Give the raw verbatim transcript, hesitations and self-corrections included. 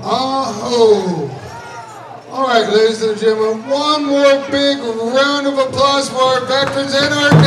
Oh. All right, ladies and gentlemen, one more big round of applause for our veterans and our